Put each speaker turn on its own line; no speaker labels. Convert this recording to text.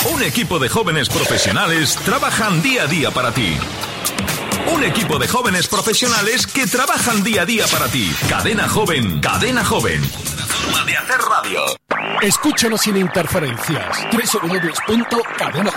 Un equipo de jóvenes profesionales trabajan día a día para ti. Un equipo de jóvenes profesionales que trabajan día a día para ti. Cadena Joven, Cadena Joven. Una forma de hacer radio.
Escúchanos sin interferencias. www.cadenajoven.es.